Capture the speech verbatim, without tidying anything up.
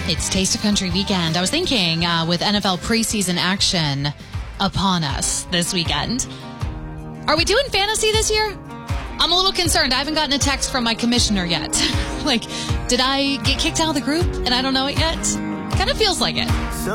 It's Taste of Country weekend. I was thinking uh, with N F L preseason action upon us this weekend, are we doing fantasy this year? I'm a little concerned. I haven't gotten a text from my commissioner yet. Like, did I get kicked out of the group and I don't know it yet? Kind of feels like it.